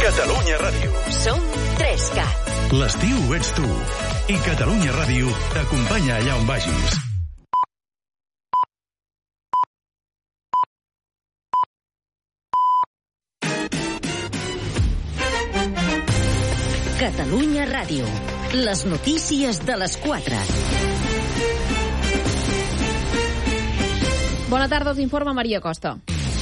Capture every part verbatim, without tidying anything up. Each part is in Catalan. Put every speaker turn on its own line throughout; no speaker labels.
Catalunya Ràdio.
Som tres cat.
L'estiu ets tu. I Catalunya Ràdio t'acompanya allà on vagis.
Catalunya Ràdio. Les notícies de les quatre.
Bona tarda, us informa Maria Costa.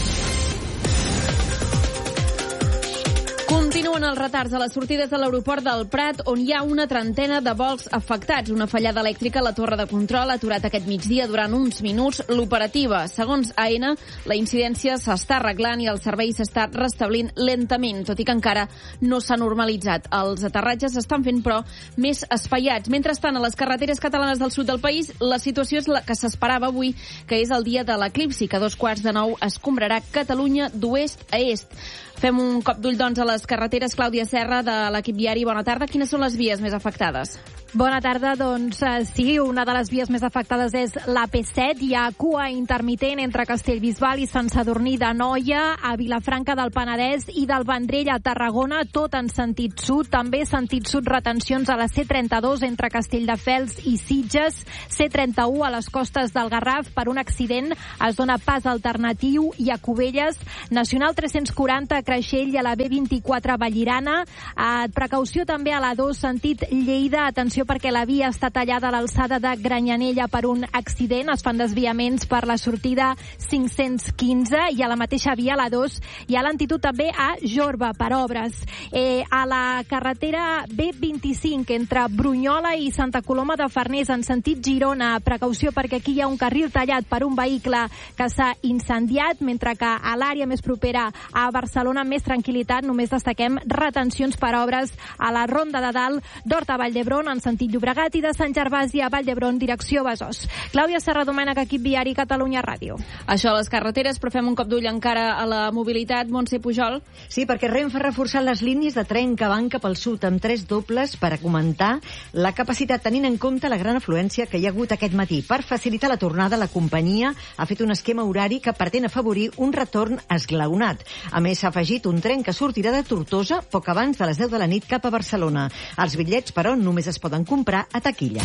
Continuen els retards a les sortides de l'aeroport del Prat, on hi ha una trentena de vols afectats. Una fallada elèctrica a la torre de control ha aturat aquest migdia durant uns minuts l'operativa. Segons A N, la incidència s'està arreglant i el servei s'està restablint lentament, tot i que encara no s'ha normalitzat. Els aterratges s'estan fent, però, més espaiats. Mentrestant, a les carreteres catalanes del sud del país, la situació és la que s'esperava avui, que és el dia de l'eclipsi, que a dos quarts de nou escombrarà Catalunya d'oest a est. Fem un cop d'ull, doncs, a les carreteres. Clàudia Serra, de l'equip diari. Bona tarda. Quines són les vies més afectades?
Bona tarda. Doncs eh, sí, una de les vies més afectades és la P set. Hi ha cua intermitent entre Castellbisbal i Sant Sadurní d'Anoia, a Vilafranca del Penedès i del Vendrell a Tarragona, tot en sentit sud. També sentit sud retencions a la C trenta-dos entre Castelldefels i Sitges, C trenta-u a les costes del Garraf per un accident. Es dona pas alternatiu i a Cubelles, Nacional tres-cents quaranta Creixell i a la B vint-i-quatre Vallirana. Eh, precaució també a la dos sentit Lleida. Atenció perquè la via està tallada a l'alçada de Granyanella per un accident. Es fan desviaments per la sortida cinc-cents quinze i a la mateixa via, a la dos, hi ha lentitud també a Jorba per obres. Eh, a la carretera B vint-i-cinc entre Brunyola i Santa Coloma de Farners en sentit Girona, precaució perquè aquí hi ha un carril tallat per un vehicle que s'ha incendiat, mentre que a l'àrea més propera a Barcelona, amb més tranquil·litat, només destaquem retencions per obres a la Ronda de Dalt d'Horta a Vall d'Hebron en sentit Llobregat i de Sant Gervasi a Vall d'Hebron direcció Besòs. Clàudia Serra Domènech, equip viari, Catalunya Ràdio.
Això a les carreteres, però fem un cop d'ull encara a la mobilitat. Montse Pujol.
Sí, perquè Renfe ha reforçat les línies de tren que van cap al sud amb tres dobles per augmentar la capacitat, tenint en compte la gran afluència que hi ha hagut aquest matí. Per facilitar la tornada, la companyia ha fet un esquema horari que pretén afavorir un retorn esglaonat. A més, s'ha afegit un tren que sortirà de Tortosa poc abans de les deu de la nit cap a Barcelona. Els bitllets, però, només es poden comprar a taquilla.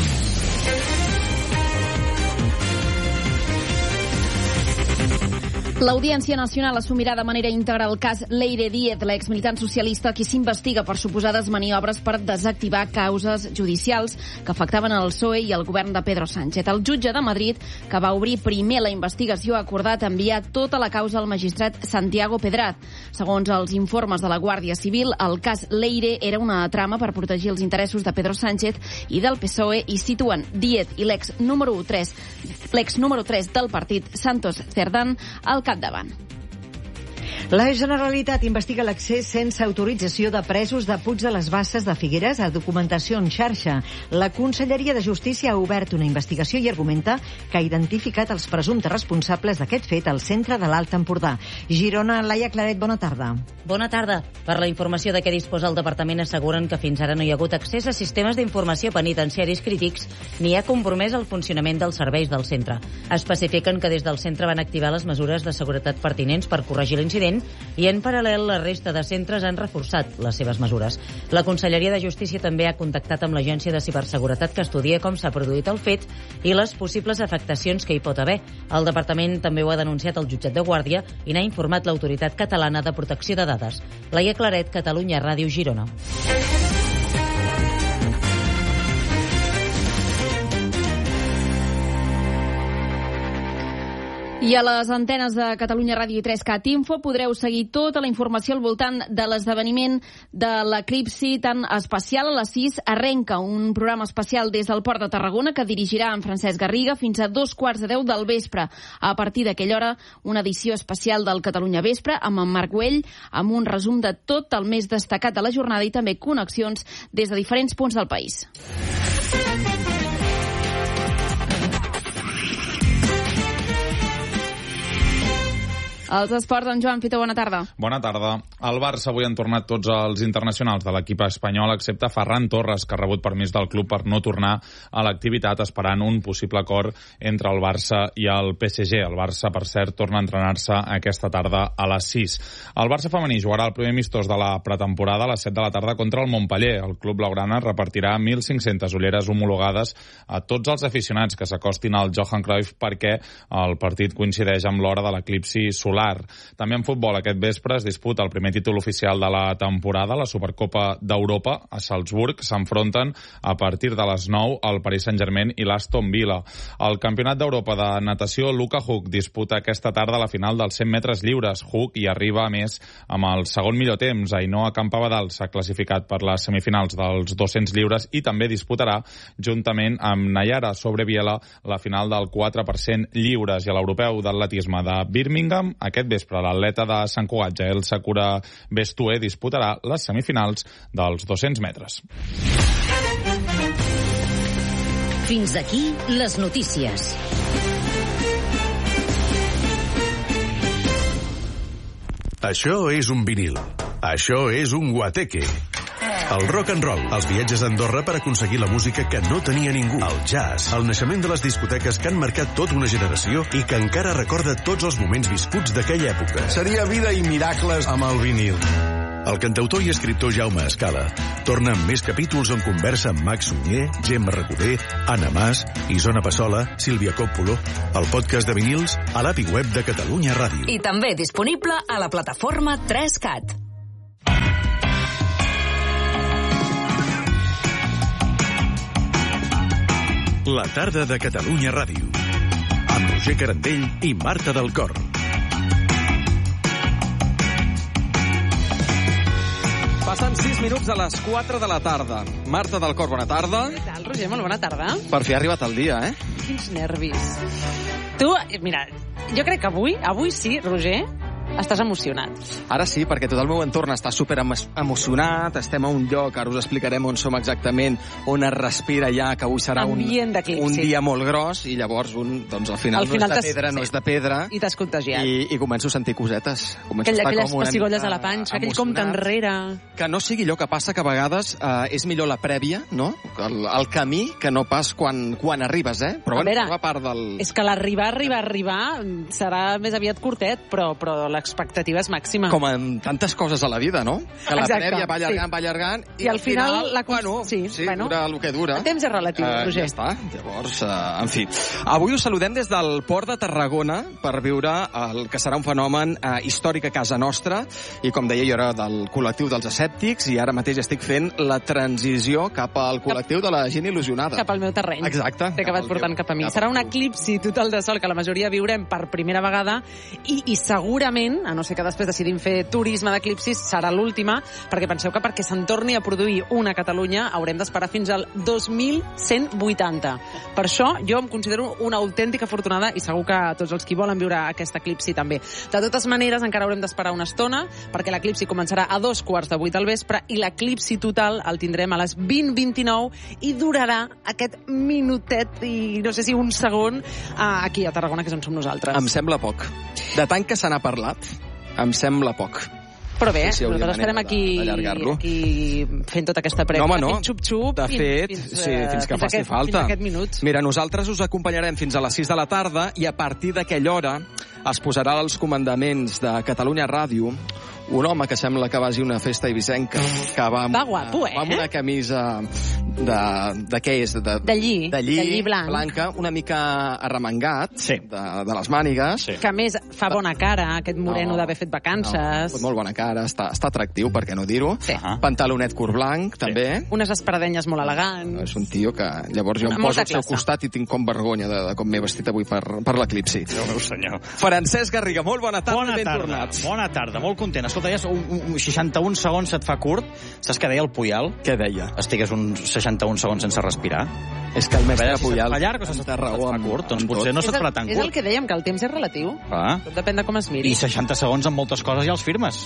L'Audiència Nacional assumirà de manera íntegra el cas Leire Díez, l'exmilitant socialista, qui s'investiga per suposades maniobres per desactivar causes judicials que afectaven el P S O E i el govern de Pedro Sánchez. El jutge de Madrid, que va obrir primer la investigació, ha acordat enviar tota la causa al magistrat Santiago Pedraz. Segons els informes de la Guàrdia Civil, el cas Leire era una trama per protegir els interessos de Pedro Sánchez i del P S O E i situen Díez i l'ex número tres, l'ex número tres del partit, Santos Cerdán, al capdavant.
La Generalitat investiga l'accés sense autorització de presos de Puig de les Basses de Figueres a documentació en xarxa. La Conselleria de Justícia ha obert una investigació i argumenta que ha identificat els presumptes responsables d'aquest fet al centre de l'Alt Empordà. Girona, Laia Claret, bona tarda.
Bona tarda. Per la informació de què disposa el Departament, asseguren que fins ara no hi ha hagut accés a sistemes d'informació penitenciaris crítics ni ha compromès el funcionament dels serveis del centre. Especifiquen que des del centre van activar les mesures de seguretat pertinents per corregir l'incident i en paral·lel la resta de centres han reforçat les seves mesures. La Conselleria de Justícia també ha contactat amb l'Agència de Ciberseguretat que estudia com s'ha produït el fet i les possibles afectacions que hi pot haver. El Departament també ho ha denunciat al jutjat de Guàrdia i n'ha informat l'Autoritat Catalana de Protecció de Dades. Laia Claret, Catalunya Ràdio, Girona.
I a les antenes de Catalunya Ràdio i tres cat Info podreu seguir tota la informació al voltant de l'esdeveniment de l'eclipsi tan especial. A les sis arrenca un programa especial des del Port de Tarragona que dirigirà en Francesc Garriga fins a dos quarts de deu del vespre. A partir d'aquella hora, una edició especial del Catalunya Vespre amb en Marc Güell, amb un resum de tot el més destacat de la jornada i també connexions des de diferents punts del país. Els esports, en Joan Fito, bona tarda.
Bona tarda. Al Barça avui han tornat tots els internacionals de l'equip espanyol, excepte Ferran Torres, que ha rebut permís del club per no tornar a l'activitat, esperant un possible acord entre el Barça i el P S G. El Barça, per cert, torna a entrenar-se aquesta tarda a les sis. El Barça femení jugarà el primer amistós de la pretemporada a les set de la tarda contra el Montpellier. El club blaugrana repartirà mil cinc-centes ulleres homologades a tots els aficionats que s'acostin al Johan Cruyff perquè el partit coincideix amb l'hora de l'eclipsi solar. També en futbol aquest vespre es disputa el primer títol oficial de la temporada, la Supercopa d'Europa. A Salzburg s'enfronten a partir de les nou el Paris Saint-Germain i l'Aston Villa. El Campionat d'Europa de natació, Luka Huk disputa aquesta tarda la final dels cent metres lliures. Huk hi arriba, a més, amb el segon millor temps. Ainhoa Campabadal s'ha classificat per les semifinals dels dos-cents lliures i també disputarà, juntament amb Nayara Sobreviela, la final del quatre per cent lliures. I a l'europeu d'atletisme de Birmingham, aquest vespre l'atleta de Sant Cugat, Jael Sakura Bestué, disputarà les semifinals dels dos-cents metres.
Fins aquí les notícies.
Això és un vinil. Això és un guateque. El rock and roll, els viatges a Andorra per aconseguir la música que no tenia ningú. El jazz, el naixement de les discoteques que han marcat tota una generació i que encara recorda tots els moments viscuts d'aquella època.
Seria vida i miracles amb el vinil.
El cantautor i escriptor Jaume Escala torna amb més capítols on conversa amb Max Sunyer, Gemma Recoder, Anna Mas, Isona Passola, Sílvia Coppola, el podcast de vinils a l'A P I web de Catalunya Ràdio.
I també disponible a la plataforma tres cat.
La tarda de Catalunya Ràdio. Amb Roger Carandell i Marta del Cor.
Passen sis minuts a les quatre de la tarda. Marta del Cor, bona tarda.
Què tal, Roger? Molt bona tarda.
Per fi ha arribat el dia, eh?
Quins nervis. Tu, mira, jo crec que avui, avui sí, Roger, estàs emocionat.
Ara sí, perquè tot el meu entorn està super emocionat, estem a un lloc, ara us explicarem on som exactament, on es respira ja, que avui serà un, un dia molt gros, i llavors un, doncs al final, al final no és de pedra, no és de pedra.
I t'has contagiat.
I, i començo a sentir cosetes. Començo
Aquell,
a estar
aquelles
com
pessigolles a la panxa, aquell compte enrere.
Que no sigui allò que passa, que a vegades eh, és millor la prèvia, no? El, el camí, que no pas quan, quan arribes, eh? Però bueno,
veure,
forma part del...
És que l'arribar, arribar, arribar serà més aviat curtet, però, però l'expectativa és màxima.
Com en tantes coses a la vida, no? Que la
Exacte,
prèvia va allargant,
sí.
va allargant, i,
I al final,
final
la...
bueno,
sí,
sí
bueno,
dura el que dura.
El temps és relatiu,
uh,
Roger.
Ja està. Llavors, uh, en fi. Avui us saludem des del Port de Tarragona per viure el que serà un fenomen uh, històric a casa nostra, i com deia jo era del col·lectiu dels escèptics, i ara mateix estic fent la transició cap al col·lectiu de la gent il·lusionada.
Cap al meu terreny.
Exacte.
T'he acabat portant cap a mi. Cap serà un eclipsi total de sol que la majoria viurem per primera vegada, i, i segurament, a no ser que després decidim fer turisme d'eclipsis, serà l'última, perquè penseu que perquè se'n torni a produir una a Catalunya haurem d'esperar fins al dos mil cent vuitanta. Per això jo em considero una autèntica afortunada, i segur que tots els qui volen viure aquest eclipsi també. De totes maneres, encara haurem d'esperar una estona, perquè l'eclipsi començarà a dos quarts de vuit al vespre, i l'eclipsi total el tindrem a les vint vint-i-nou, i durarà aquest minutet i no sé si un segon aquí a Tarragona, que és on som nosaltres.
Em sembla poc. De tant que se n'ha parlat, em sembla poc.
Però bé,
sí, sí,
nosaltres estarem aquí, aquí fent tota aquesta prèvia.
No, home, no.
Fent xup-xup.
De fet,
fins,
fins, sí, fins que
fins
faci
aquest,
falta.
Fins aquest minut.
Mira, nosaltres us acompanyarem fins a les sis de la tarda, i a partir d'aquella hora es posarà als comandaments de Catalunya Ràdio un home que sembla que vagi a una festa eivissenca, que va amb,
va guapo, eh?
va amb una camisa de, de què és? De,
de lli,
de lli,
de lli blanc.
blanca, una mica arremangat,
sí.
de, de les mànigues.
Sí. Que a més fa bona cara, aquest moreno no, d'haver fet vacances.
No, molt bona cara, està, està atractiu, per què no dir-ho.
Sí.
Pantalonet curt blanc, sí. també.
Unes esparadenyes molt elegants.
És un tio que llavors jo em
Molta
poso al seu costat i tinc com vergonya de, de com m'he vestit avui per, per l'eclipsi.
Déu meu senyor.
Francesc Garriga, molt bona tarda,
bona
ben
tarda,
tornats.
Bona tarda, molt content. Escolta, ja un, un seixanta-un segons se't fa curt. Saps què deia el Puyal?
Què deia?
Estigues uns seixanta-un segons sense respirar.
És que el mestre
de
Puyal...
Si llarg o se't fa curt, doncs potser no se't farà tan curt.
És el que dèiem, que el temps és relatiu.
Ah.
Tot depèn de com es miri.
I seixanta segons amb moltes coses ja els firmes.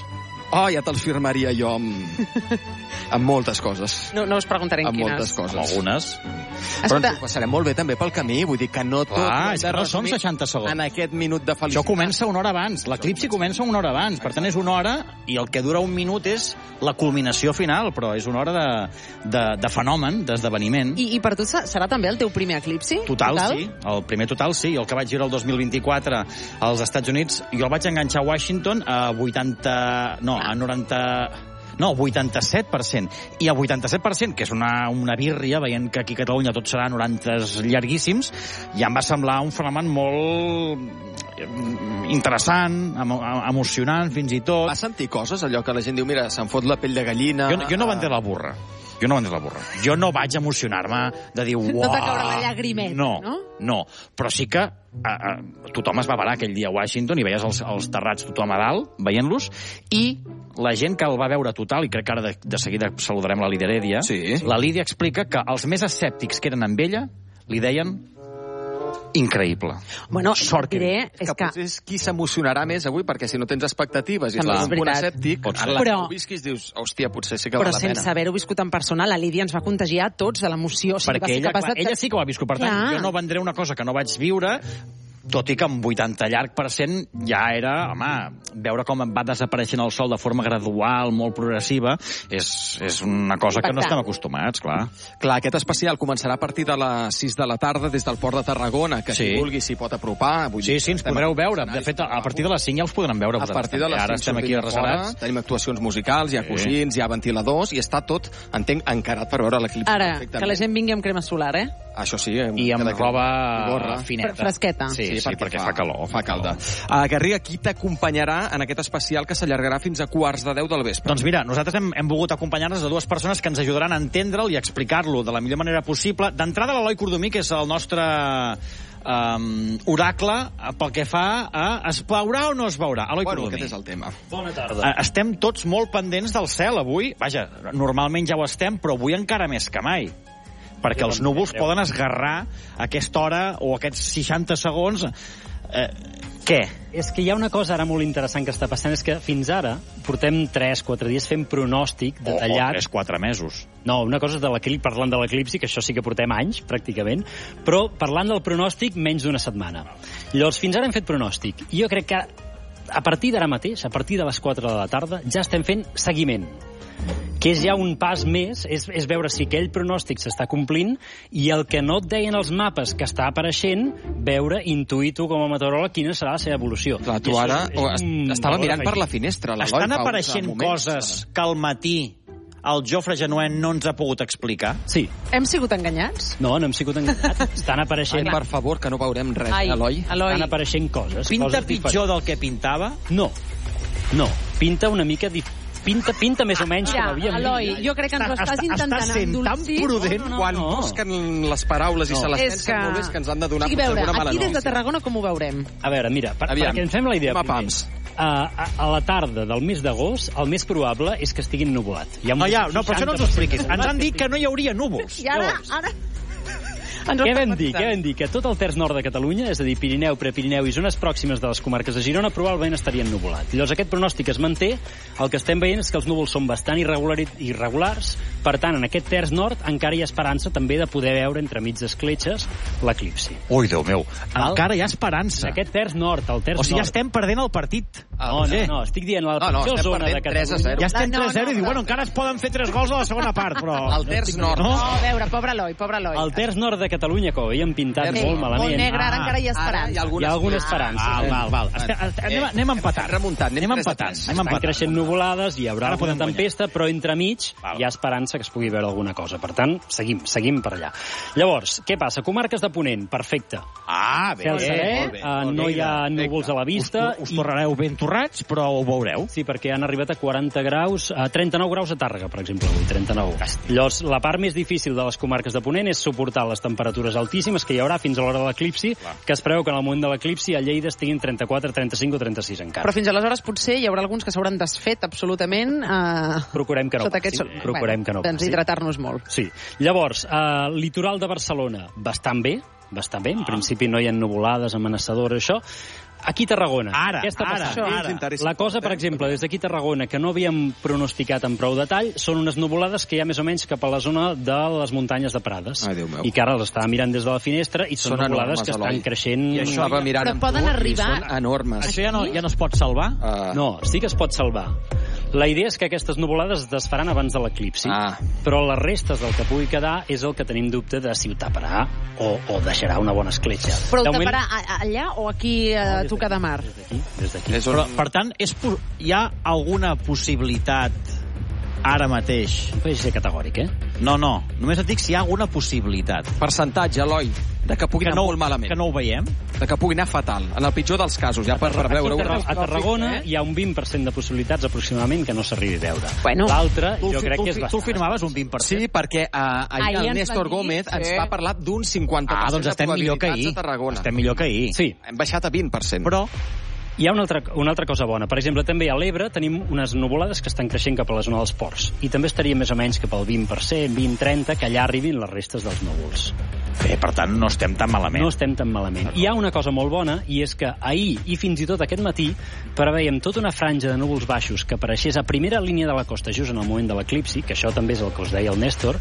Oh, ja te'ls firmaria jo amb, amb moltes coses.
No, no us preguntaré en
amb
quines.
moltes coses.
Amb algunes.
Però ens ho passarem molt bé també pel camí, vull dir que no tot...
Clar, és que no són seixanta segons.
En aquest minut de felicitat.
Això comença una hora abans, l'eclipsi comença una hora abans, per tant és una hora i el que dura un minut és la culminació final, però és una hora de, de, de fenomen, d'esdeveniment.
I, I per tu serà també el teu primer eclipsi?
Total, total, sí. El primer total, sí. El que vaig viure el dos mil vint-i-quatre als Estats Units, jo el vaig enganxar a Washington a vuitanta... No, a noranta... No, vuitanta-set per cent. I el vuitanta-set per cent, que és una, una bírria, veient que aquí a Catalunya tot serà noranta llarguíssims, ja em va semblar un fenomen molt interessant, emo emocionant, fins i tot.
Va sentir coses, allò que la gent diu, mira, se'm fot la pell de gallina...
Jo, jo no van dir la burra. Jo no vaig la burra. Jo no vaig emocionar-me de dir...
No t'ha caure la llagrimeta,
no?
No,
no. Però sí que uh, uh, tothom es va parar aquell dia a Washington i veies els, els terrats tothom a dalt, veient-los, i la gent que el va veure total, i crec que ara de, de seguida saludarem la Lídia Heredia, sí. La Lídia explica que els més escèptics que eren amb ella li deien... increïble.
Bueno,
sort
diré,
que... És que potser és qui s'emocionarà més avui, perquè si no tens expectatives i estàs un punt escèptic, ara la
però...
que ho visquis dius, hòstia, potser sí que
però
val la pena.
Però sense haver-ho viscut en persona, la Lídia ens va contagiar a tots de l'emoció. O sigui,
perquè ella, clar, ella sí que ho ha viscut, per tant, clar. Jo no vendré una cosa que no vaig viure, tot i que amb vuitanta llarg per cent ja era, home, veure com va desapareixent el sol de forma gradual, molt progressiva, és, és una cosa que no estem acostumats, clar.
Clar, aquest especial començarà a partir de les sis de la tarda des del Port de Tarragona, que sí. Si vulgui s'hi pot apropar. Vull
sí, sí, ens podreu veure. De fet, a partir de les cinc ja us podran veure.
A partir de les
Ara estem aquí reservats.
Tenim actuacions musicals, hi ha coixins, hi ha ventiladors, i està tot, entenc, encarat per veure l'eclipsi.
Ara, que la gent vingui amb crema solar, eh?
Això sí.
I amb roba fineta.
Fresqueta.
Sí, sí, perquè, perquè fa, fa calor.
Fa calda. Uh, Garriga, qui t'acompanyarà en aquest especial que s'allargarà fins a quarts de deu del vespre?
Doncs mira, nosaltres hem, hem volgut acompanyar-nos de dues persones que ens ajudaran a entendre'l i a explicar-lo de la millor manera possible. D'entrada, l'Eloi Cordomí, que és el nostre um, oracle pel que fa a es veurà o no es veurà. Eloi
bueno,
Cordomí.
Aquest és el tema.
Bona tarda. Uh, estem tots molt pendents del cel avui. Vaja, normalment ja ho estem, però avui encara més que mai. Perquè els núvols poden esgarrar a aquesta hora o aquests seixanta segons. Eh, què?
És que hi ha una cosa ara molt interessant que està passant, és que fins ara portem tres quatre dies fent pronòstic detallat.
O, o tres quatre mesos.
No, una cosa és de l'eclipsi, parlant de l'eclipsi, que això sí que portem anys, pràcticament, però parlant del pronòstic, menys d'una setmana. Llavors, fins ara hem fet pronòstic. I jo crec que a partir d'ara mateix, a partir de les quatre de la tarda, ja estem fent seguiment, que és ja un pas més, és, és veure si aquell pronòstic s'està complint i el que no et deien els mapes que està apareixent, veure, intuir tu com a meteoròleg quina serà la seva evolució.
Clar, tu ara és, és un... estava mirant per la finestra.
Estan apareixent coses que al matí el Jofre Genuent no ens ha pogut explicar?
Sí.
Hem sigut enganyats?
No, no hem sigut enganyats. Estan apareixent...
Ai, per favor, que no veurem res,
Ai,
Eloi.
Eloi.
Estan apareixent coses.
Pinta
coses
pitjor diferents. Del que pintava?
No. No. Pinta una mica diferent. Pinta, pinta més o menys
Mira,
com havíem dit.
Eloi, jo crec que ens ho estàs intentant endolcir.
Estàs sent tan prudent no, no, no, quan no. busquen les paraules i no. se les pensen que... molt més que ens han de donar
sí, veure,
una mala
aquí des de Tarragona com ho veurem?
A veure, mira, per, perquè ens fem la idea primer. A, a, a la tarda del mes d'agost, el més probable és que estiguin nuvolat.
No, ja, no, però això no ens ho expliquis. Ens han dit que no hi hauria núvols.
I ara, ara...
Què vam dir? Què vam dir? Que tot el terç nord de Catalunya, és a dir, Pirineu, Prepirineu i zones pròximes de les comarques de Girona, probablement estarien nuvolats. Llavors, aquest pronòstic es manté. El que estem veient és que els núvols són bastant irregulars. Per tant, en aquest terç nord encara hi ha esperança també de poder veure entre mig escletxes l'eclipsi.
Ui, Déu meu, Val? encara hi ha esperança.
En aquest terç nord, el terç nord.
O sigui, ja estem perdent el partit.
No, no, no, estic dient la
no, no,
pitjor zona de Catalunya.
Ja estem tres a zero i diu, bueno, encara es poden fer tres gols a la segona part, però...
El terç nord.
No, a veure, pobre Eloi, pobre Eloi.
El terç nord de Catalunya, que ho havíem pintat
sí,
molt malament.
Molt negre, ara encara hi ha esperança.
Hi ha alguna, hi ha alguna esperança.
Ah, val, val. Estem, anem, anem empatant.
Remuntant,
anem empatant.
Estan creixent nuvolades, hi haurà alguna tempesta, però entremig hi ha esperança que es pugui veure alguna cosa. Per tant, seguim, seguim per allà. Llavors, què passa? Comarques de Ponent, perfecte.
Ah, bé,
Cel serè, no hi ha núvols a la vista.
Us, us tornareu ben torrats, però ho veureu.
Sí, perquè han arribat a quaranta graus, a trenta-nou graus a Tàrrega, per exemple, avui, trenta-nou. Llavors, la part més difícil de les comarques de Ponent és suportar les temperatures altíssimes que hi haurà fins a l'hora de l'eclipsi, que es preveu que en el moment de l'eclipsi a Lleida estiguin trenta-quatre, trenta-cinc o trenta-sis encara.
Però fins aleshores potser hi haurà alguns que s'hauran desfet absolutament. Eh,
procurem que no passi.
Aquests...
Procurem
bueno,
que no passi.
Doncs hidratar-nos molt.
Sí. Llavors, eh, litoral de Barcelona, bastant bé, bastant bé. En principi no hi ha nuvolades amenaçadores, això. Aquí a Tarragona.
Ara,
Què està
ara,
passant?
ara.
La cosa, per exemple, des d'aquí a Tarragona, que no havíem pronosticat amb prou detall, són unes nuvolades que hi ha més o menys cap a la zona de les muntanyes de Prades.
Ai, Déu meu.
I que ara les estava mirant des de la finestra i són,
Són
nuvolades
enormes,
que estan
Eloi.
creixent...
I això va mirant
Però
amb
poden
tu,
arribar-
i són enormes.
Això ja no, ja no es pot salvar?
Uh,
No, sí que es pot salvar. La idea és que aquestes nuvolades es desfaran abans de l'eclipsi,
Ah.
però les restes del que pugui quedar és el que tenim dubte de si ho taparà o, o deixarà una bona escletxa.
Però
De
ho
moment-
taparà a- allà o aquí a tocar de mar?
Des d'aquí, des d'aquí.
És un...
Però, per tant, és, po- hi ha alguna possibilitat ara mateix?
No podria ser categòric, eh?
No, no, només et dic si hi ha alguna possibilitat.
percentatge, Eloi, de que pugui
Que
anar
no,
molt malament.
que no ho veiem?
De que pugui anar fatal. En el pitjor dels casos, ja per, per
Aquí
veure-ho.
a, Tarra- a Tarragona hi ha un vint per cent de possibilitats aproximadament que no s'arribi a veure.
Bueno.
L'altre,
Tu,
jo
tu,
crec
tu,
que és
tu
bastant.
firmaves un vint per cent.
Sí, perquè uh, ahir
Ahir
el
ens
Néstor
van dir,
Gómez ens
sí.
va parlar d'un cinquanta per cent
Ah, doncs estem
de
millor que
probabilitats
ahir.
a Tarragona.
Estem millor que ahir.
Sí,
Hem baixat a vint per cent.
Però
hi ha una altra, una altra cosa bona. Per exemple, també a l'Ebre tenim unes nuvolades que estan creixent cap a la zona dels ports. I també estaria més o menys cap al vint per cent, vint trenta, que allà arribin les restes dels núvols.
bé, per tant, no estem tan malament.
No estem tan malament. Hi ha una cosa molt bona, i és que ahir i fins i tot aquest matí preveiem tota una franja de núvols baixos que apareixés a primera línia de la costa just en el moment de l'eclipsi, que això també és el que us deia el Néstor,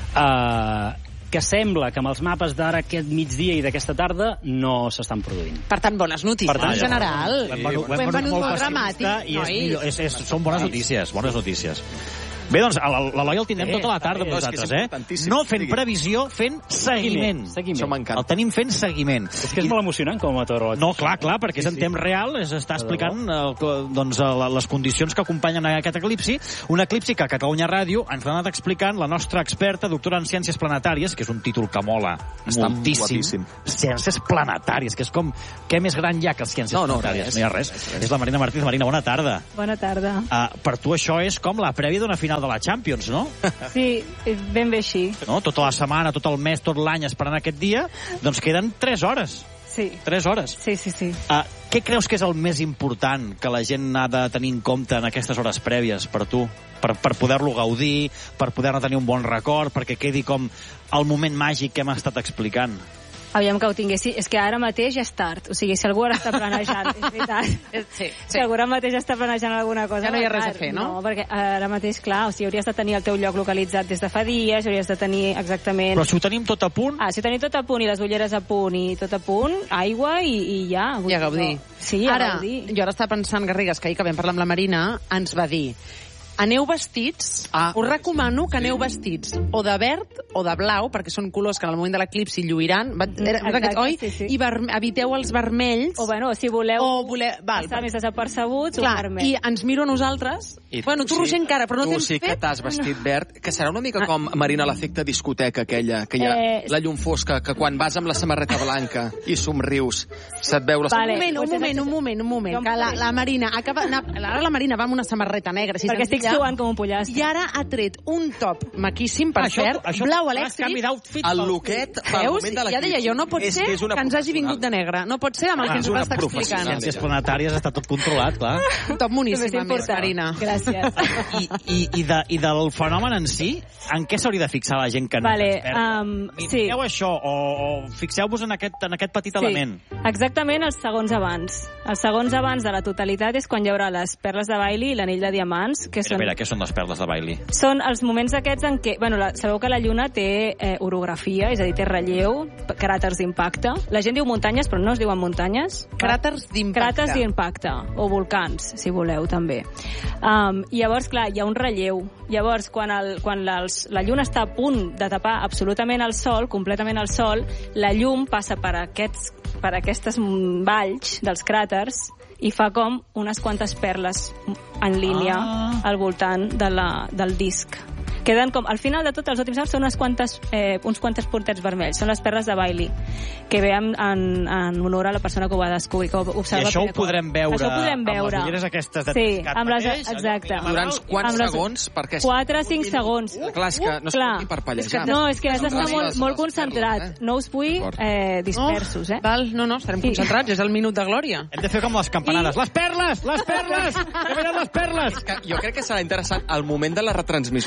eh, que sembla que amb els mapes d'ara aquest migdia i d'aquesta tarda no s'estan produint.
Per tant, bones notícies
Per tant,
en general.
Ho hem venut,
Ho hem venut molt
pessimista
dramàtic,
i és
nois.
millor, és, és, són bones notícies, bones notícies. Bé, doncs, l'Eloi el tindrem
Eh,
tota la tarda,
eh,
amb
és que és
nosaltres, eh?
importantíssim
No
que
fent
digui.
previsió, fent seguiment.
Seguiment.
Això m'encanta.
El tenim fent seguiment.
És que és molt emocionant com a meteoròleg.
No, clar, clar, perquè és en temps real, es està explicant el, doncs, la- les condicions que acompanyen a aquest eclipsi, un eclipsi que a Catalunya Ràdio ens l'ha anat explicant la nostra experta, doctora en Ciències Planetàries, que és un títol que mola
Està
moltíssim.
guapíssim.
Ciències Planetàries, que és com, què més gran hi ha que Ciències
No, no,
Planetàries?
res,
no hi ha res.
res, res.
És la Marina Martínez. Marina, bona tarda.
Bona tarda.
Uh, per tu això és com la prèvia d'una final de la Champions, no?
Sí, ben bé així.
no? Tota la setmana, tot el mes, tot l'any esperant aquest dia, doncs queden tres hores.
Sí.
Tres hores.
Sí, sí, sí.
Uh, què creus que és el més important que la gent ha de tenir en compte en aquestes hores prèvies per tu? Per, per poder-lo gaudir, per poder-ne tenir un bon record, perquè quedi com el moment màgic que hem estat explicant.
Aviam que ho tinguessi. És que ara mateix ja és tard. O sigui, si algú ara està planejant, és veritat.
Sí,
Si algú ara mateix està planejant alguna cosa...
Ja no hi ha res a
clar,
fer, no?
No, perquè ara mateix, clar, o sigui, hauries de tenir el teu lloc localitzat des de fa dies, hauries de tenir exactament...
Però si ho tenim tot a punt...
Ah, si ho tenim tot a punt i les ulleres a punt i tot a punt, aigua i, i ja.
I a gaudir.
Sí, a
ara,
gaudir.
jo ara estava pensant, Garrigues, que ahir que vam parlar amb la Marina, ens va dir aneu vestits,
Ah,
us recomano que aneu vestits o de verd o de blau, perquè són colors que en el moment de l'eclipsi lluiran, va, era, era aquest, oi?
sí, sí.
I verme, eviteu els vermells.
O, bueno, si voleu
o voler, val,
passar més desapercebuts,
clar,
un vermell.
i ens miro a nosaltres.
I
Bueno, tu, Roger, encara, però no
tu
t'hem
sí que
fet...
t'has vestit verd, que serà una mica com, Marina, l'efecte discoteca aquella, que hi ha
Eh,
la llum fosca, que quan vas amb la samarreta blanca i somrius, se't veu la...
Vale.
Un moment, un
Potser
moment, un moment, un moment,
Jo em
que la,
faré.
la Marina acaba... Ara la Marina va amb una samarreta negra, així
Perquè estic
senzilla,
suant com un pollastre.
i ara ha tret un top maquíssim, per
Això-
cert,
això-
blau
faràs
elèctric.
canvi d'outfit
El
pel-
loquet, pel
Veus?
moment de la
Ja deia jo, no pot
és,
ser
és una
que ens hagi vingut de negre. No pot ser amb el que
Ah,
ens
és
va
una
estar explicant.
professional.
Ciències planetàries està tot controlat, clar.
Top
Només
moníssim, a més,
important.
Marina.
Gràcies.
I, i, i, de, I del fenomen en si, en què s'hauria de fixar la gent que no
Vale,
és experta?
um, sí.
Mireu això, o, o fixeu-vos en aquest, en aquest petit element.
Exactament els segons abans. Els segons abans de la totalitat és quan hi haurà les perles de Bailey i l'anell de diamants, que
Espera,
són,
espera, què són les perles de Bailey?
són els moments aquests en què... Bueno, la, sabeu que la Lluna té eh, orografia, és a dir, té relleu, p- cràters d'impacte. La gent diu muntanyes, però no es diuen muntanyes.
Cràters d'impacte.
Cràters d'impacte, o volcans, si voleu, també. Um, I llavors, clar, hi ha un relleu. Llavors, quan, el, quan la, els, la lluna està a punt de tapar absolutament el sol, completament el sol, la llum passa per aquests, per aquestes valls dels cràters i fa com unes quantes perles en línia
Ah.
al voltant de la, del disc. Queden com, al final de tot, els últims anys són unes quantes, eh, uns quantes puntets vermells. Són les perles de Bailey, que ve en, en, en honor a la persona que ho va descobrir, que ho
I
observa
això ho
primer cop.
podrem veure
Això ho podem veure.
amb les ulleres aquestes de
Sí,
Tiscat
amb les,
mateix, allò
exacte.
que
Durant quants
Amb les-
segons? Perquè si-
quatre a cinc segons.
Clar, és que no es
Clar.
pot ni parpellejar.
No, és que has d'estar
Les-
molt,
les-
molt
les
concentrat.
perles, eh?
No us vull
D'acord.
eh, dispersos, eh?
Val, no, no, estarem
Sí.
concentrats, és el minut de glòria.
Hem de fer com les campanades. Les perles! Les perles! Que venen les perles!
Que jo crec que serà interessant el moment de la retransmissió de la, de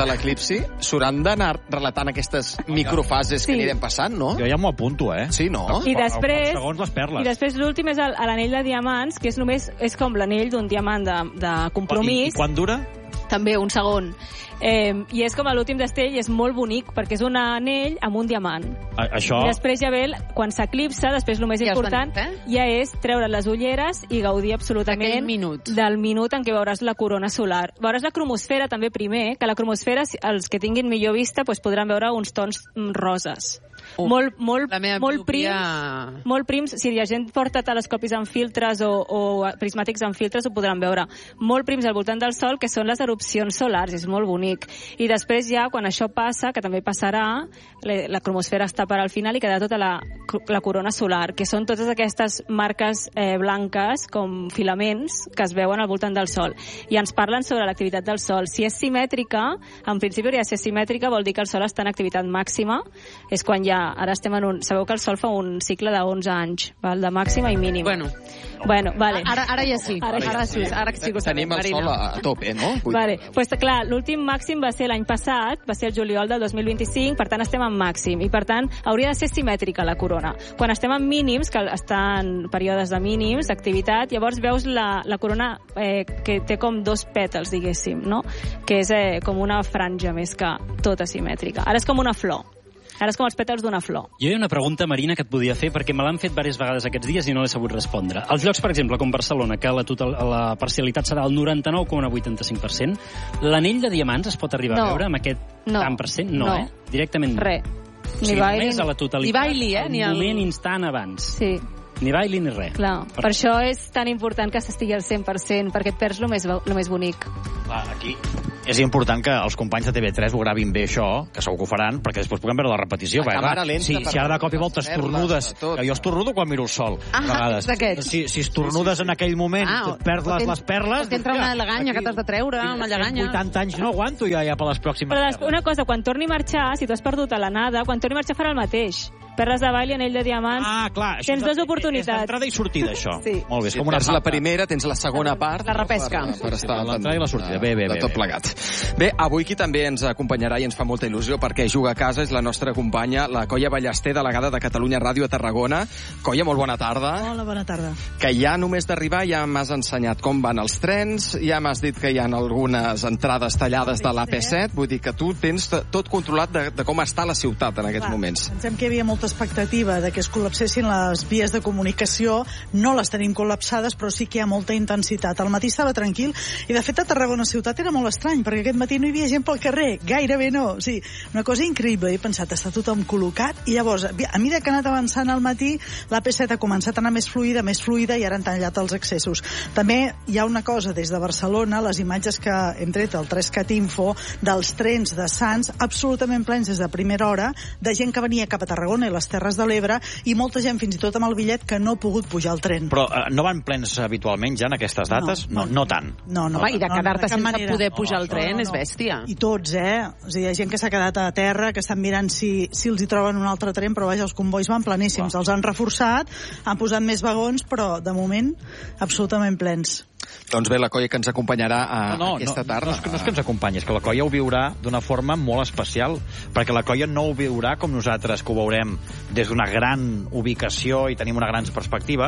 de l'eclipsi, s'hauran d'anar relatant aquestes microfases
Sí.
que anirem passant, no?
Jo ja m'ho apunto, eh?
Sí, no?
I després,
Segons les perles.
i després l'últim és el- l'anell de diamants, que és només és com l'anell d'un diamant de, de
I,
compromís.
I quan dura?
També, un segon. Eh, I és com l'últim d'estell, i és molt bonic, perquè és un anell amb un diamant.
A, això...
I després ja ve, el- quan s'eclipsa, després el més
Ja és
important
bonit, eh?
ja és treure les ulleres i gaudir absolutament
Aquell minut.
del minut en què veuràs la corona solar. Veuràs la cromosfera també primer, que la cromosfera, si- els que tinguin millor vista, doncs podran veure uns tons mm, roses.
Oh,
molt, molt,
la meva
molt prims,
miopia-
molt prims, si la gent porta telescopis amb filtres o, o prismàtics amb filtres ho podran veure. Molt prims al voltant del Sol, que són les erupcions solars, és molt bonic. I després ja, quan això passa, que també passarà, la, la cromosfera està per al final i queda tota la, la corona solar, que són totes aquestes marques eh, blanques, com filaments, que es veuen al voltant del Sol. I ens parlen sobre l'activitat del Sol. Si és simètrica, en principi hauria de ser simètrica, vol dir que el Sol està en activitat màxima, és quan ja, ara estem en un... Sabeu que el Sol fa un cicle de onze anys, val? De màxima i mínima.
Bueno.
Bueno, vale.
Ara, ara ja sí.
Ara,
Ara, sí. Ara sí que ho sabem,
Tenim el
Marina.
sol a, a tope, no? Vull
Vale, pues, clar, l'últim màxim va ser l'any passat, va ser el juliol del dos mil vint-i-cinc, per tant estem en màxim, i per tant hauria de ser simètrica la corona. Quan estem en mínims, que està en períodes de mínims, d'activitat, llavors veus la, la corona eh, que té com dos pètals, diguéssim, no? Que és eh, com una franja més que tota simètrica. Ara és com una flor. Ara és com els pètals d'una flor.
Jo hi ha una pregunta, Marina, que et podia fer, perquè me l'han fet diverses vegades aquests dies i no l'he sabut respondre. Els llocs, per exemple, com Barcelona, que la, total, la parcialitat serà el noranta-nou coma vuitanta-cinc per cent, l'anell de diamants es pot arribar
No.
a veure amb aquest
No.
tant per cent? No,
No.
eh? Directament no.
Res.
O
Ni
sigui,
baili,
només a la totalitat,
ni baili, eh,
el
ni el-
moment instant abans.
Sí.
Ni baili ni res.
Clar, per això és tan important que s'estigui al cent per cent, perquè et perds el més, el més bonic.
Clar, aquí és important que els companys de T V tres ho gravin bé, això, que segur que ho faran, perquè després puguem veure la repetició.
La
perquè,
càmera
clar,
lenta
si,
per
si ara de cop i volta
perles,
estornudes...
de tot.
Jo estornudo quan miro el sol,
Ah,
a vegades.
d'aquests.
Si, si estornudes en aquell moment,
Ah,
et perds les,
o
les perles...
o t'entra
hòstia,
una lleganya
aquí
que t'has de treure,
tinc
una
cent
lleganya.
vuitanta anys no aguanto ja, ja per les pròximes
Però des, una cosa, quan torni a marxar, si tu has perdut a l'anada, quan torni a marxar farà el mateix. Perles de ball i anell de diamants.
Ah, clar. això
Tens
és-
dues
És
oportunitats.
l'entrada i sortida, això.
Sí.
Molt bé, és
Si
com una
perds la
rampa.
primera, tens la segona part.
La repesca.
Per, per estar al
L'entrada i la sortida. Bé, bé,
de
bé,
tot
bé.
plegat. Bé, avui qui també ens acompanyarà i ens fa molta il·lusió perquè juga a casa és la nostra companya, la Coia Ballester, delegada de Catalunya Ràdio a Tarragona. Coia, molt bona tarda.
Hola, bona tarda.
Que ja només d'arribar ja m'has ensenyat com van els trens, ja m'has dit que hi ha algunes entrades tallades de l'A P set, vull dir que tu tens t- tot controlat de, de com està la ciutat en aquests
Clar,
moments.
Pensem que hi havia molta expectativa de que es col·lapsessin les vies de comunicació. No les tenim col·lapsades, però sí que hi ha molta intensitat. Al matí estava tranquil i, de fet, a Tarragona ciutat era molt estrany, perquè aquest matí no hi havia gent pel carrer. Gairebé no. O sigui, una cosa increïble. He pensat, està tothom col·locat, i llavors, a mesura que ha anat avançant al matí, l'A P set ha començat a anar més fluida, més fluida, i ara han tallat els accessos. També hi ha una cosa, des de Barcelona, les imatges que hem tret al tres cat Info, dels trens de Sants, absolutament plens des de primera hora, de gent que venia cap a Tarragona i les Terres de l'Ebre, i molta gent, fins i tot amb el bitllet, que no ha pogut pujar al tren.
Però eh, no van plens habitualment ja en aquestes dates? No, no, no tant.
No, no,
Home, i de
no,
quedar-te
de cap
sense
manera.
poder pujar al tren
No, no,
és
no.
bèstia.
I tots, eh? O sigui, hi ha gent que s'ha quedat a terra, que estan mirant si, si els hi troben un altre tren, però vaja, els convois van pleníssims.
Clar.
Els han reforçat, han posat més vagons, però de moment absolutament plens.
Doncs bé, la Coia que ens acompanyarà a
No, no,
aquesta
no,
tarda.
no, és que, no és que ens acompanyi, és que la Coia ho viurà d'una forma molt especial, perquè la Coia no ho viurà com nosaltres, que ho veurem des d'una gran ubicació i tenim una gran perspectiva.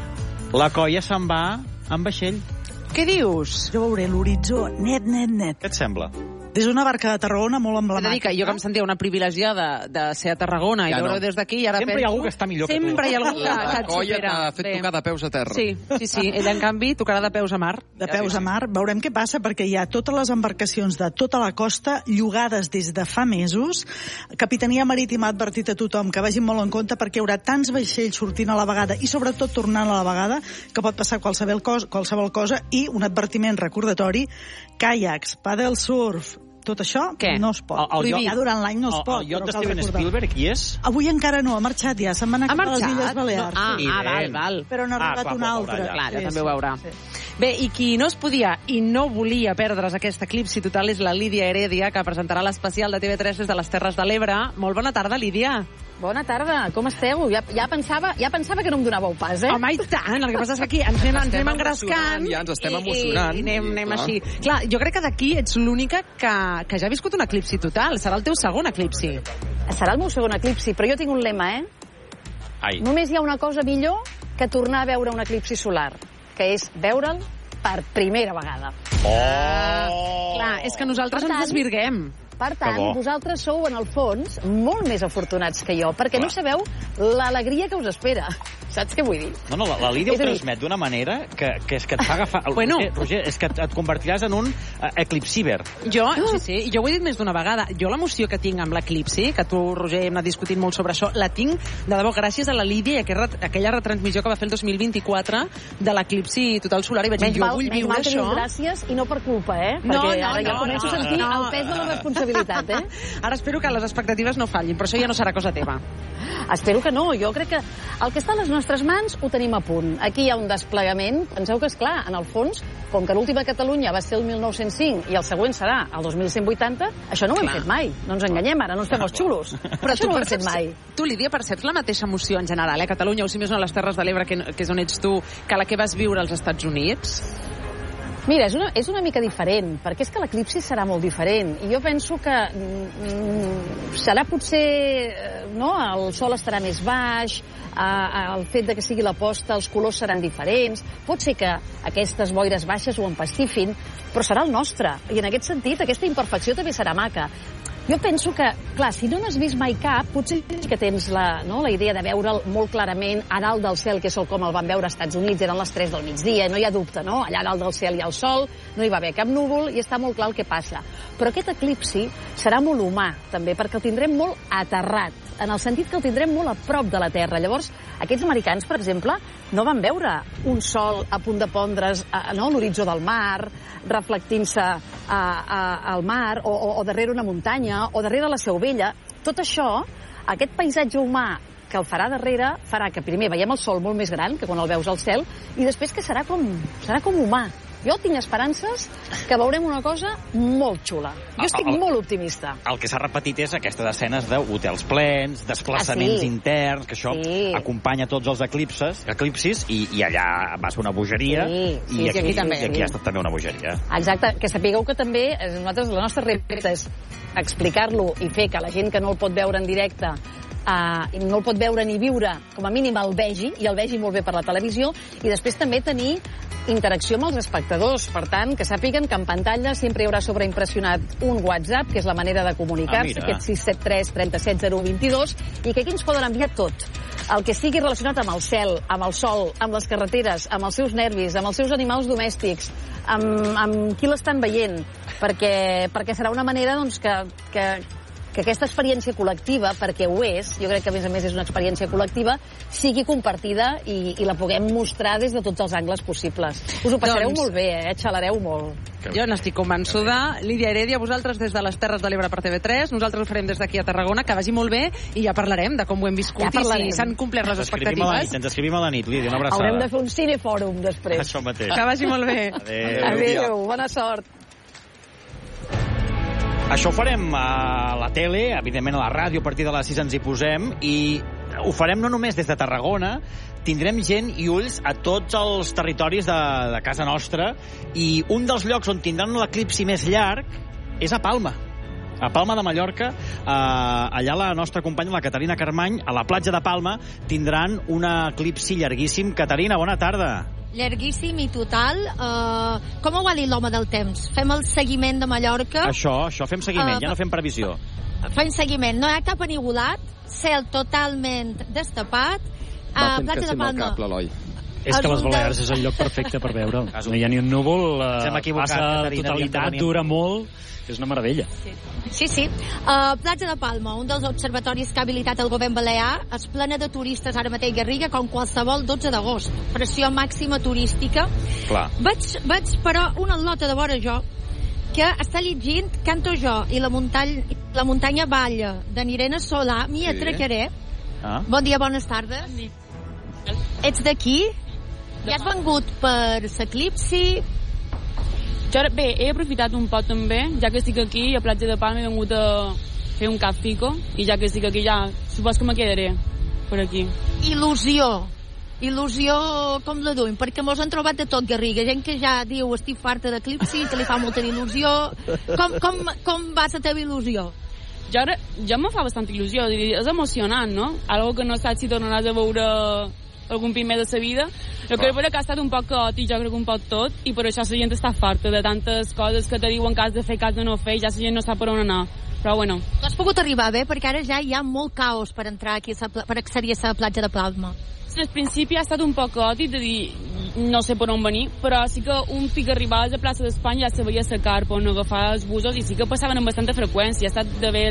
La Coia se'n va amb vaixell.
Què dius?
Jo veuré l'horitzó net, net, net.
Què et sembla?
Des d'una barca de Tarragona molt
He de dir
emblemàtica.
que jo que em sentia una privilegiada de ser a Tarragona
Ja
i veure
no.
des d'aquí, i ara
Sempre hi ha algú que està millor que tu.
Sempre hi ha algú que, que
La
et
Coia
supera.
t'ha fet
Bé.
tocar de peus a terra.
Sí, sí, sí. Ella, en canvi, tocarà de peus a mar.
De peus a mar, veurem què passa, perquè hi ha totes les embarcacions de tota la costa llogades des de fa mesos. Capitania Marítima ha advertit a tothom que vagin molt en compte, perquè hi haurà tants vaixells sortint a la vegada i sobretot tornant a la vegada, que pot passar qualsevol cosa, qualsevol cosa. I un advertiment recordatori: caiacs, paddle surf, tot això
Què?
no es pot.
El- el
Prohibit.
iot-
Ja durant l'any no es
El,
pot.
el iot
però
de
cal
Steven
recordar.
Spielberg hi és?
Avui encara no, ha marxat ja, se'n va anar
Ha
cap a les
marxat?
Illes Balears.
No, ah,
Sí,
ah, val,
ben.
val.
Però n'ha
Ah,
arribat
clar,
un
però ho
altre.
veurà
Clar, ja
Sí,
també ho
sí,
veurà.
sí.
Bé, i qui no es podia i no volia perdre's aquest eclipsi total és la Lídia Heredia, que presentarà l'especial de T V tres des de les Terres de l'Ebre. Molt bona tarda, Lídia.
Bona tarda, com esteu? Ja, ja, pensava, ja pensava que no em donàveu pas, eh?
Home, i tant, el que passa és que aquí ens anem, ens anem engrescant.
Ja ens estem emocionant.
I, i anem, anem així. Clar, jo crec que d'aquí ets l'única que, que ja ha viscut un eclipsi total. Serà el teu segon eclipsi.
Serà el meu segon eclipsi, però jo tinc un lema, eh?
Ai.
Només hi ha una cosa millor que tornar a veure un eclipsi solar, que és veure'l per primera vegada.
Oh! Clar, és que nosaltres
Per tant,
ens desvirguem.
Per tant, vosaltres sou, en el fons, molt més afortunats que jo, perquè Clar. no sabeu l'alegria que us espera. Saps què vull dir?
No, no, la, la Lídia ho transmet d'una manera que, que és que et fa agafar...
Bueno.
Roger, Roger, és que et, et convertiràs en un uh, eclipsíver.
Jo, sí, sí, jo ho he dit més d'una vegada. Jo l'emoció que tinc amb l'eclipsi, que tu, Roger, hem anat discutint molt sobre això, la tinc, de debò, gràcies a la Lídia i aquella, aquella retransmissió que va fer el dos mil vint-i-quatre de l'eclipsi total solar. I vaig dir, jo vull viure
això. Menys mal que gràcies i no per culpa, eh?
No,
perquè
no,
ara ja
no,
començo
no,
a sentir
no.
el pes de la responsabilitat, eh?
Ara espero que les expectatives no fallin, però això ja no serà cosa teva.
Espero que no. Jo crec que el que està a les nostres mans ho tenim a punt. Aquí hi ha un desplegament. Penseu que, és clar, en el fons, com que l'última Catalunya va ser el mil nou-cents cinc i el següent serà el dos mil cent vuitanta, això no ho hem clar. fet mai. No ens enganyem, ara no ens fem els xulos. Però això no ho hem fet mai.
Tu, Lídia, perceps la mateixa emoció en general, eh? Catalunya, o si més no a les Terres de l'Ebre, que, que és on ets tu, que la que vas viure als Estats Units?
Mira, és una, és una mica diferent, perquè és que l'eclipsi serà molt diferent. I jo penso que mm, serà potser... no? El sol estarà més baix, eh, el fet de que sigui la posta, els colors seran diferents. Pot ser que aquestes boires baixes ho empastifin, però serà el nostre. I en aquest sentit, aquesta imperfecció també serà maca. Jo penso que, clar, si no n'has vist mai cap, potser que tens la, no, la idea de veure'l molt clarament a dalt del cel, que és com el van veure als Estats Units, eren les tres del migdia, no hi ha dubte, no? Allà dalt del cel hi ha el sol, no hi va haver cap núvol i està molt clar el que passa. Però aquest eclipsi serà molt humà, també, perquè el tindrem molt aterrat, en el sentit que el tindrem molt a prop de la Terra. Llavors, aquests americans, per exemple, no van veure un sol a punt de pondre's a, no, a l'horitzó del mar, reflectint-se a, a, al mar, o, o, o darrere una muntanya, o darrere la Seu Vella. Tot això, aquest paisatge humà que el farà darrere, farà que primer veiem el sol molt més gran que quan el veus al cel, i després que serà com, serà com humà. Jo tinc esperances que veurem una cosa molt xula. Jo estic el, molt optimista.
El que s'ha repetit és aquestes escenes d'hotels plens, desplaçaments ah, sí. interns, que això sí. acompanya tots els eclipses, eclipsis, i, i allà va ser una bogeria, sí, sí, i, aquí, sí, aquí, també, i aquí sí. ha estat també una bogeria.
Exacte, que sapigueu que també nosaltres, la nostra repte és explicar-lo i fer que la gent que no el pot veure en directe Uh, no el pot veure ni viure, com a mínim el vegi, i el vegi molt bé per la televisió, i després també tenir interacció amb els espectadors. Per tant, que sàpiguen que en pantalla sempre hi haurà sobreimpressionat un WhatsApp, que és la manera de comunicar-se, ah, aquest sis set tres, tres set zero dos dos, i que aquí ens poden enviar tot. El que sigui relacionat amb el cel, amb el sol, amb les carreteres, amb els seus nervis, amb els seus animals domèstics, amb, amb qui l'estan veient, perquè, perquè serà una manera doncs, que, que, que aquesta experiència col·lectiva, perquè ho és, jo crec que a més a més és una experiència col·lectiva, sigui compartida i, i la puguem mostrar des de tots els angles possibles. Us ho passareu doncs... molt bé, eh? Xalareu molt.
Jo n'estic convençuda. Lídia Heredia, vosaltres des de les Terres de l'Ebre per T V tres, nosaltres ho farem des d'aquí a Tarragona, que vagi molt bé, i ja parlarem de com ho hem viscut ja i si s'han complert les expectatives.
Ens escrivim a la nit, Lídia, una abraçada.
Haurem de fer un cinefòrum després.
Això mateix.
Que vagi molt bé.
Adéu.
Adéu, bona sort.
Això ho farem a la tele, evidentment a la ràdio, a partir de les sis ens hi posem, i ho farem no només des de Tarragona, tindrem gent i ulls a tots els territoris de, de casa nostra, i un dels llocs on tindran l'eclipsi més llarg és a Palma. A Palma de Mallorca, eh, allà la nostra companya, la Caterina Carmany, a la platja de Palma, tindran un eclipsi llarguíssim. Caterina, bona tarda.
Llarguíssim i total. Uh, com ho va dir l'home del temps? Fem el seguiment de Mallorca.
Això, això, fem seguiment, uh, ja no fem previsió.
Fem seguiment, no hi ha cap anivolat, cel totalment destapat.
Va fent que sí amb el cap, l'Eloi.
És que les Balears és el lloc perfecte per veure. No hi ha ni un núvol, uh, passa totalitat, dura molt, és una meravella.
Sí, sí. sí. Uh, platja de Palma, un dels observatoris que ha habilitat el govern balear, es plena de turistes ara mateix Garriga, com qualsevol dotze d'agost. Pressió màxima turística.
Clar.
Vaig, vaig però una lota de vora jo, que està llegint Canto jo i la muntanya, la muntanya balla, de Irene Solà, m'hi sí. atracaré. Ah. Bon dia, bones tardes. Ets d'aquí? Ja has vengut per l'Eclipsi?
Jo, bé, he aprofitat un poc també, ja que estic aquí, a Platja de Palma he vingut a fer un capfico, i ja que estic aquí ja, supos que me quedaré per aquí.
Il·lusió. Il·lusió com la duim, perquè mos han trobat de tot, Garriga. Gent que ja diu estic farta d'Eclipsi, que li fa molta il·lusió. Com, com, com va la teva il·lusió?
Jo, ara, jo me fa bastant il·lusió, és emocionant, no? Algo que no saps si tornaràs a veure algun primer de sa vida. Jo crec que ha estat un poc caòtic, jo crec que un poc tot, i per això la gent està farta de tantes coses que te diuen que has de fer, que has de no fer, i ja la gent no sap per on anar. Però bueno.
Tu has pogut arribar bé, perquè ara ja hi ha molt caos per entrar aquí, per accedir a la platja de Palma.
Al principi ha estat un poc caòtic de dir no sé per on venir, però sí que un pic arribaves a plaça d'Espanya ja se veia la carpa on agafar els busos i sí que passaven amb bastanta freqüència. Ha estat d'haver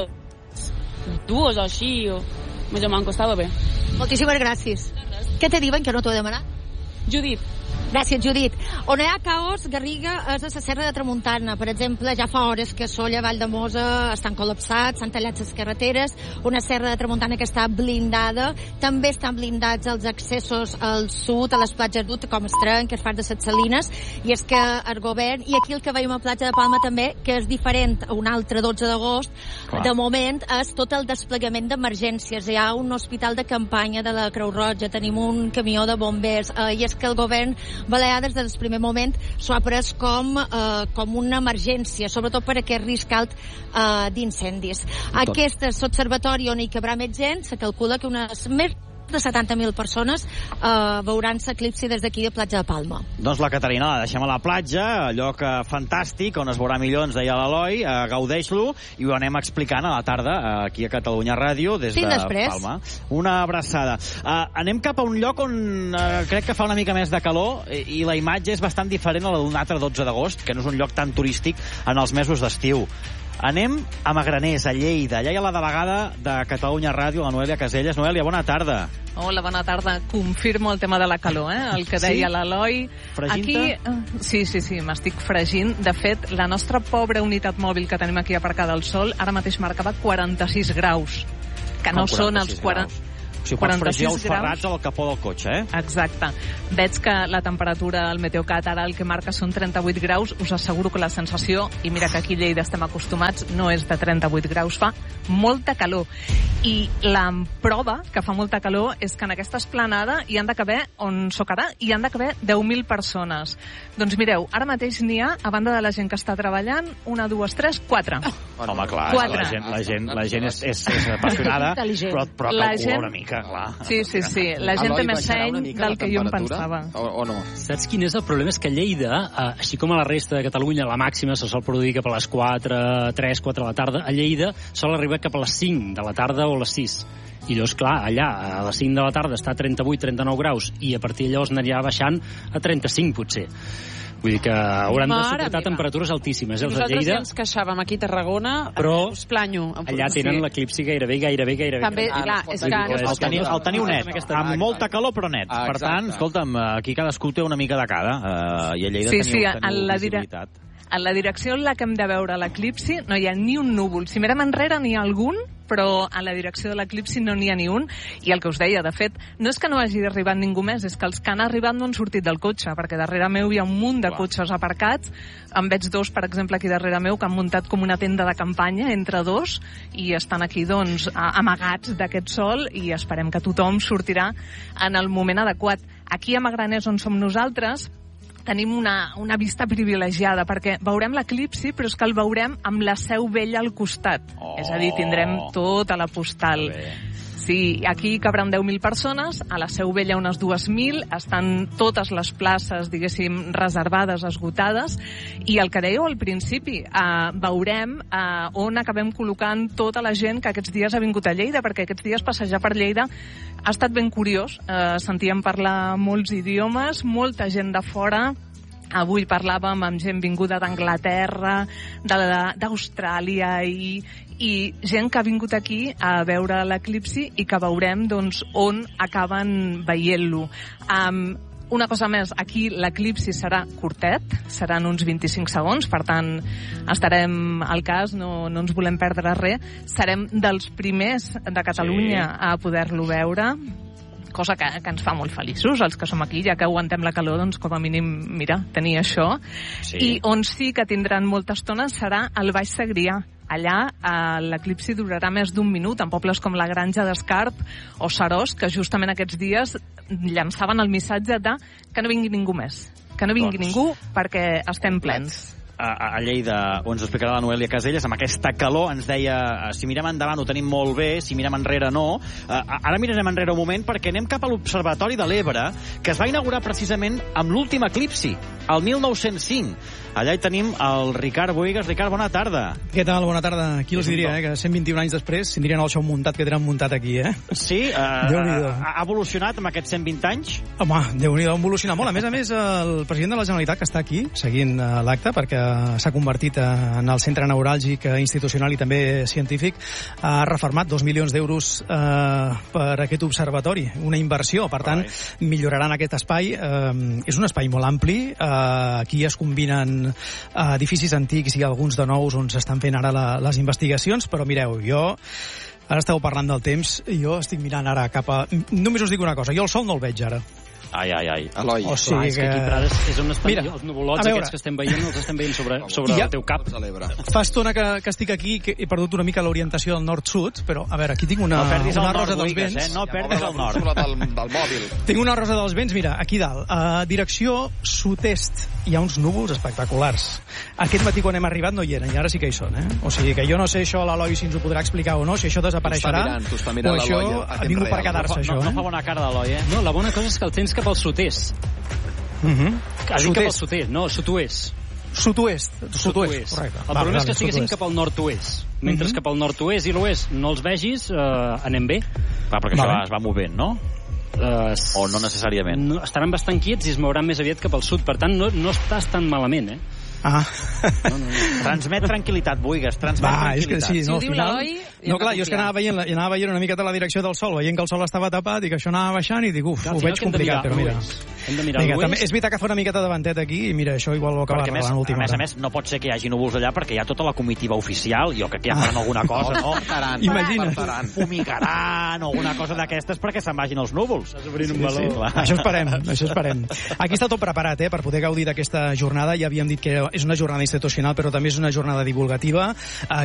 les dues o així, o més o menys costava bé.
Moltíssimes gràcies. Què te diuen que no t'ho he demanat?
Judit.
Gràcies, Judit. On hi ha caos, Garriga, és a la Serra de Tramuntana. Per exemple, ja fa hores que Solla, Valldemossa estan col·lapsats, s'han tallat les carreteres, una Serra de Tramuntana que està blindada. També estan blindats els accessos al sud, a les platges d'Ut, com Estrenc, que es fa de les Salines, i és que el govern, i aquí el que veiem a Platja de Palma també, que és diferent a un altre dotze d'agost, de moment és tot el desplegament d'emergències. Hi ha un hospital de campanya de la Creu Roja, tenim un camió de bombers, eh, i és que el govern Balear des del primer moment s'ho ha pres com, eh, com una emergència, sobretot per aquest risc alt eh, d'incendis. Aquest és l'observatori on hi cabrà més gent, se calcula que unes més de setanta mil persones eh, veuran l'eclipsi des d'aquí de Platja de Palma.
Doncs la Caterina la deixem a la platja, lloc eh, fantàstic, on es veurà milions, deia l'Eloi, eh, gaudeix-lo, i ho anem explicant a la tarda, eh, aquí a Catalunya Ràdio, des
sí,
de
després.
Palma. Una abraçada. Eh, anem cap a un lloc on eh, crec que fa una mica més de calor, i, i la imatge és bastant diferent a la d'un altre dotze d'agost, que no és un lloc tan turístic en els mesos d'estiu. Anem a Magraners, a Lleida. Allà hi ha la delegada de Catalunya Ràdio, la Noelia Caselles. Noelia, bona tarda.
Hola, bona tarda. Confirmo el tema de la calor, eh? El que deia sí? l'Eloi. Aquí, sí, sí, sí, m'estic fregint. De fet, la nostra pobra unitat mòbil que tenim aquí aparcada al sol ara mateix marcava quaranta-sis graus, que no, no són els quaranta...
O sigui, pots fregir els ferrats al capó del cotxe, eh?
Exacte. Veig que la temperatura al Meteocat ara el que marca són trenta-vuit graus. Us asseguro que la sensació, i mira que aquí a Lleida estem acostumats, no és de trenta-vuit graus. Fa molta calor. I la prova que fa molta calor és que en aquesta esplanada hi han de caber, on soc ara, hi han de caber deu mil persones. Doncs mireu, ara mateix n'hi ha, a banda de la gent que està treballant, una, dues, tres, quatre.
Oh, home, clar,
quatre.
la gent, la gent, la gent és, és, és apassionada, però, però calcula gent... una mica. Clar.
Sí, sí, sí. La gent té més seny del que jo em pensava.
O, o no?
Saps quin és el problema? És que a Lleida, així com a la resta de Catalunya, la màxima se sol produir cap a les quatre, tres, quatre de la tarda. A Lleida sol arribar cap a les cinc de la tarda o les sis. I llavors, clar, allà a les cinc de la tarda està a trenta-vuit, trenta-nou graus, i a partir de llavors anirà baixant a trenta-cinc, potser. Vull dir que hauran de suportar temperatures altíssimes. Eh?
Nosaltres
Lleida,
ja ens queixàvem aquí a Tarragona,
però
us planyo.
Allà tenen sí. l'eclipsi gairebé, gairebé, gairebé.
També, clar, és que...
El teniu, el teniu net, amb molta calor però net. Per tant, escolta'm, aquí cadascú té una mica de cada, uh, i a Lleida
sí,
teniu,
sí,
teniu
la
visibilitat.
En la direcció en la que hem de veure l'eclipsi no hi ha ni un núvol. Si mirem enrere n'hi ha algun, però en la direcció de l'eclipsi no n'hi ha ni un. I el que us deia, de fet, no és que no hagi arribat ningú més, és que els que han arribat no han sortit del cotxe, perquè darrere meu hi ha un munt de Clar. cotxes aparcats. En veig dos, per exemple, aquí darrere meu, que han muntat com una tenda de campanya entre dos, i estan aquí, doncs, amagats d'aquest sol, i esperem que tothom sortirà en el moment adequat. Aquí a Magraners, on som nosaltres, tenim una, una vista privilegiada, perquè veurem l'eclipsi, però és que el veurem amb la Seu Vella al costat. Oh. És a dir, tindrem tota la postal. Sí, aquí cabran deu mil persones, a la Seu Vella unes dues mil, estan totes les places, diguéssim, reservades, esgotades, i el que dèieu al principi, eh, veurem eh, on acabem col·locant tota la gent que aquests dies ha vingut a Lleida, perquè aquests dies passejar per Lleida ha estat ben curiós. Eh, sentíem parlar molts idiomes, molta gent de fora. Avui parlàvem amb gent vinguda d'Anglaterra, d'Austràlia i, i gent que ha vingut aquí a veure l'eclipsi i que veurem, doncs, on acaben veient-lo. Um, Una cosa més, aquí l'eclipsi serà curtet, seran uns vint-i-cinc segons, per tant estarem al cas, no, no ens volem perdre res. Serem dels primers de Catalunya sí. a poder-lo veure. cosa que, que ens fa molt feliços, els que som aquí, ja que aguantem la calor, doncs com a mínim, mira, tenir això. Sí. I on sí que tindran molta estona serà al Baix Segrià. Allà eh, l'eclipsi durarà més d'un minut en pobles com la Granja d'Escarp o Seròs, que justament aquests dies llançaven el missatge de que no vingui ningú més, que no vingui doncs... ningú perquè estem plens.
A, a Lleida, on ens explicarà la Noelia Caselles, amb aquesta calor ens deia si mirem endavant ho tenim molt bé, si mirem enrere no. Uh, ara mirarem enrere un moment perquè anem cap a l'Observatori de l'Ebre, que es va inaugurar precisament amb l'últim eclipsi, el mil nou-cents cinc. Allà hi tenim el Ricard Boigas. Ricard, bona tarda.
Què tal? Bona tarda. Qui els diria, eh? Que cent vint-i-un anys després tindrien el show muntat que tenen muntat aquí, eh?
Sí? Uh, ha evolucionat amb aquests cent vint anys?
Home, Déu-n'hi-do, ha evolucionat molt. A més a més, el president de la Generalitat, que està aquí, seguint uh, l'acte, perquè s'ha convertit uh, en el centre neuràlgic, uh, institucional i també científic, ha refermat dos milions d'euros uh, per aquest observatori. Una inversió, per tant, right. Milloraran aquest espai. Uh, és un espai molt ampli. Uh, aquí es combinen edificis antics i alguns de nous on s'estan fent ara la, les investigacions, però mireu, jo ara esteu parlant del temps, jo estic mirant ara cap a... Només us dic una cosa, jo el sol no el veig ara.
Ai, ai, ai.
Eloi.
O sigui
és que aquí Prades és on estan
Mira,
els nuvolots aquests que estem veient, els estem veient sobre, sobre ja, el teu cap.
Fa estona que, que estic aquí, que he perdut una mica l'orientació del nord-sud, però a veure, aquí tinc una,
no
una
nord,
rosa dels
Boigas,
vents.
Eh? No perdis el nord.
Del, del mòbil.
Tinc una rosa dels vents, mira, aquí dalt. Uh, direcció sud-est. Hi ha uns núvols espectaculars. Aquest matí quan hem arribat no hi eren, i ara sí que hi són, eh? O sigui que jo no sé això l'Eloi si ens ho podrà explicar o no, si això desapareixerà,
tu està mirant, tu està mirant
o això ha vingut per quedar-se, això,
no,
eh?
No fa bona cara d'Eloi, eh?
No, la bona cosa és que el tens cap al sud-est.
Uh -huh.
Has dit cap al sud-est, no, sud-oest.
Sud-oest, sud-oest, correcte.
El problema és que estiguessin cap al nord-oest. Mentre que cap al nord-oest i l'oest no els vegis, eh, anem bé.
Va, perquè això va, es va movent, no?
Uh,
o no necessàriament?
No, estaran bastant quiets i es mouran més aviat cap al sud. Per tant, no, no estàs tan malament, eh?
Ah.
No, no, no. Transmet tranquil·litat, Boigas, transmet
Va,
tranquil·litat.
És que sí, no,
si
al final... No, clar, jo és que anava veient, anava veient una miqueta la direcció del sol, veient que el sol estava tapat i que això anava baixant i dic, uf, clar, ho veig complicat, però mira...
Hem de mirar
Vinga, també, és veritat que fa una miqueta de ventet aquí i mira, això igual ho acaba arreglant l'última hora.
A més a més, no pot ser que hi hagi núvols allà perquè hi ha tota la comitiva oficial, jo crec que ja faran alguna cosa, no?
Imagina't.
Fumigaran o alguna cosa d'aquestes perquè se'n vagin els núvols.
Estàs obrint un baló.
Sí, sí. Això esperem, això esperem. Aquí està tot preparat, eh, per poder gaudir d'aquesta jornada. Ja havíem dit que és una jornada institucional, però també és una jornada divulgativa.